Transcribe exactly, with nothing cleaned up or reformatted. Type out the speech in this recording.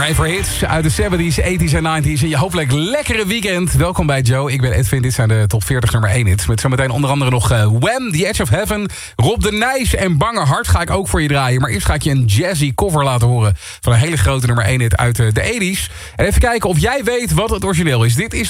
Rave hits uit de zeventies, tachtiger en negentiger. En je hopelijk lekkere weekend. Welkom bij Joe, ik ben Edwin. Dit zijn de top veertig nummer één hits. Met zometeen onder andere nog uh, Wham, The Edge of Heaven, Rob de Nijs en Bange Hart ga ik ook voor je draaien. Maar eerst ga ik je een jazzy cover laten horen van een hele grote nummer één hit uit uh, de tachtiger. En even kijken of jij weet wat het origineel is. Dit is